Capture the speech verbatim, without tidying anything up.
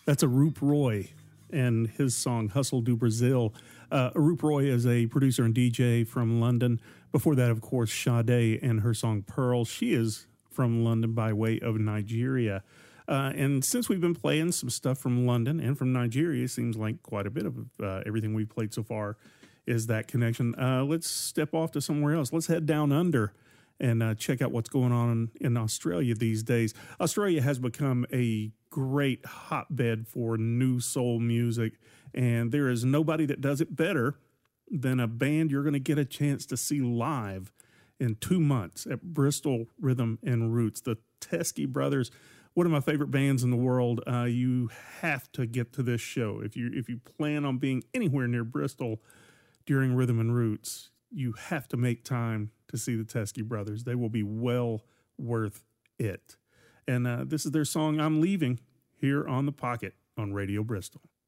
That's Arup Roy and his song Hustle Do Brazil. Uh, Arup Roy is a producer and D J from London. Before that, of course, Sade and her song Pearl. She is from London by way of Nigeria. Uh, and since we've been playing some stuff from London and from Nigeria, it seems like quite a bit of uh, everything we've played so far is that connection. Uh, let's step off to somewhere else. Let's head down under and uh, check out what's going on in Australia these days. Australia has become a great hotbed for new soul music, and there is nobody that does it better than a band you're going to get a chance to see live in two months at Bristol Rhythm and Roots. The Teskey Brothers, one of my favorite bands in the world. Uh, you have to get to this show. If you if you plan on being anywhere near Bristol during Rhythm and Roots, you have to make time to see the Teskey Brothers. They will be well worth it. And uh, this is their song, I'm Leaving, here on The Pocket on Radio Bristol.